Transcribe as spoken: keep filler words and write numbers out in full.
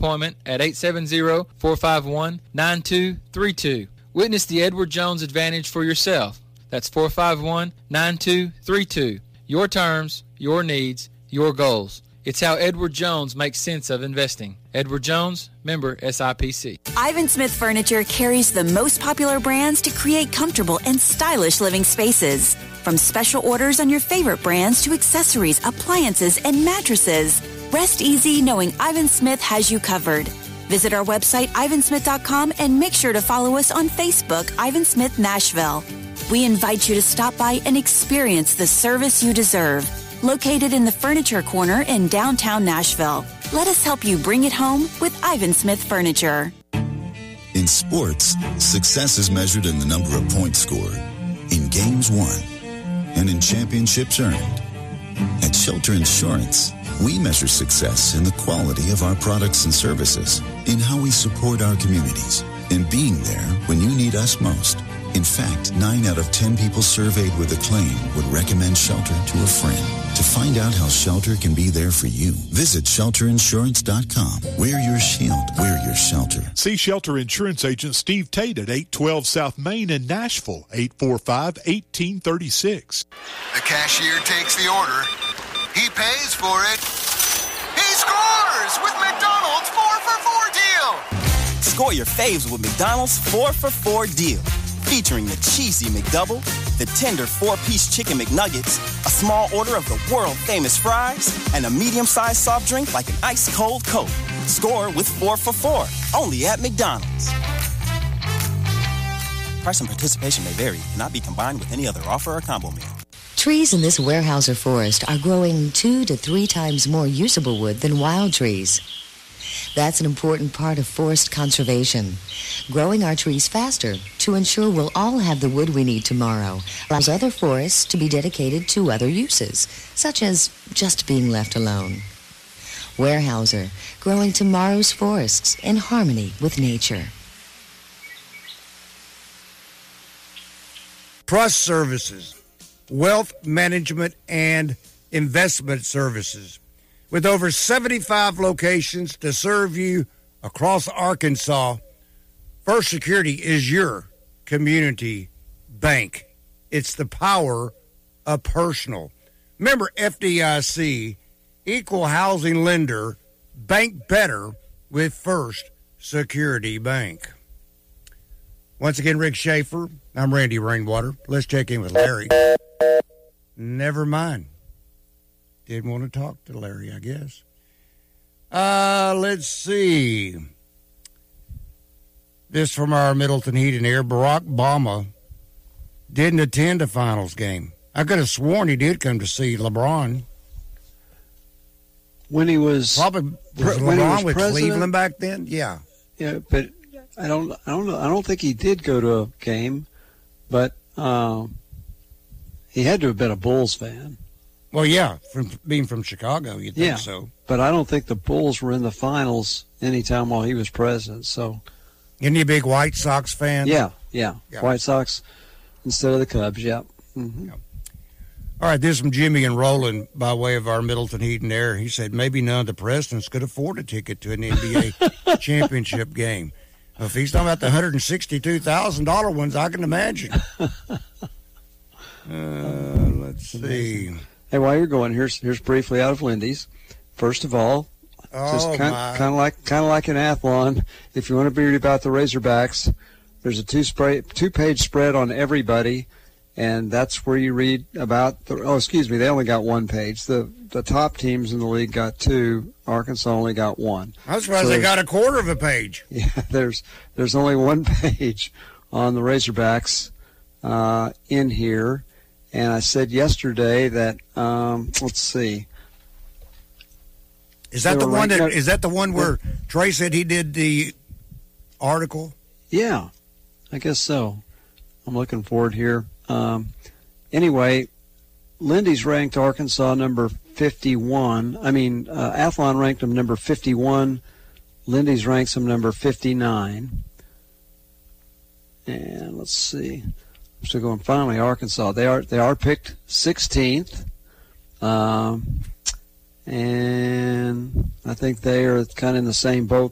appointment at eight seven zero, four five one, nine two three two. Witness the Edward Jones advantage for yourself. That's four five one, nine two three two. Your terms, your needs, your goals. It's how Edward Jones makes sense of investing. Edward Jones, member S I P C. Ivan Smith Furniture carries the most popular brands to create comfortable and stylish living spaces. From special orders on your favorite brands to accessories, appliances, and mattresses. Rest easy knowing Ivan Smith has you covered. Visit our website, ivan smith dot com, and make sure to follow us on Facebook, Ivan Smith Nashville. We invite you to stop by and experience the service you deserve. Located in the Furniture Corner in downtown Nashville. Let us help you bring it home with Ivan Smith Furniture. In sports, success is measured in the number of points scored, in games won, and in championships earned. At Shelter Insurance, we measure success in the quality of our products and services, in how we support our communities, in being there when you need us most. In fact, nine out of ten people surveyed with a claim would recommend Shelter to a friend. To find out how Shelter can be there for you, visit shelter insurance dot com. We're your shield. We're your shelter. See Shelter Insurance Agent Steve Tate at eight twelve South Main in Nashville, eight four five, one eight three six. The cashier takes the order. He pays for it. He scores with McDonald's four for four deal. Score your faves with McDonald's four for four deal. Featuring the cheesy McDouble, the tender four-piece chicken McNuggets, a small order of the world-famous fries, and a medium-sized soft drink like an ice-cold Coke. Score with four for four, only at McDonald's. Price and participation may vary, cannot be combined with any other offer or combo meal. Trees in this Weyerhaeuser forest are growing two to three times more usable wood than wild trees. That's an important part of forest conservation. Growing our trees faster to ensure we'll all have the wood we need tomorrow allows other forests to be dedicated to other uses, such as just being left alone. Weyerhaeuser, growing tomorrow's forests in harmony with nature. Trust Services, Wealth Management and Investment Services. With over seventy-five locations to serve you across Arkansas, First Security is your community bank. It's the power of personal. Member F D I C, equal housing lender, bank better with First Security Bank. Once again, Rick Schaefer. I'm Randy Rainwater. Let's check in with Larry. Never mind. Didn't want to talk to Larry, I guess. Uh, let's see. This from our Middleton Heat and Air. Barack Obama didn't attend a finals game. I could have sworn he did come to see LeBron. When he was probably was when LeBron he was with president? Cleveland back then. Yeah, yeah, but I don't, I don't know. I don't think he did go to a game, but um, he had to have been a Bulls fan. Well, yeah, from being from Chicago, you'd think yeah, so. But I don't think the Bulls were in the finals anytime while he was president. So, isn't he a big White Sox fan? Yeah, yeah, yeah. White Sox instead of the Cubs. Yeah. Mm-hmm. yeah. All right, this is from Jimmy and Roland by way of our Middleton Heat and Air. He said maybe none of the presidents could afford a ticket to an N B A championship game. Well, if he's talking about the one hundred sixty-two thousand dollars ones, I can imagine. uh, let's see. Hey, while you're going, here's here's briefly out of Lindy's. First of all, oh, just kind, kind of like kind of like an athlon. If you want to read about the Razorbacks, there's a two spray two page spread on everybody, and that's where you read about the. Oh, excuse me, they only got one page. The the top teams in the league got two. Arkansas only got one. I was surprised so they got a quarter of a page. Yeah, there's there's only one page on the Razorbacks uh, in here. And I said yesterday that um, let's see. Is that the one that is that the one where Trey said he did the article? Yeah, I guess so. I'm looking forward here. Um, anyway, Lindy's ranked Arkansas number fifty-one. I mean, uh, Athlon ranked them number fifty-one. Lindy's ranks them number fifty-nine. And let's see. So going finally, Arkansas. They are they are picked sixteenth, um, and I think they are kind of in the same boat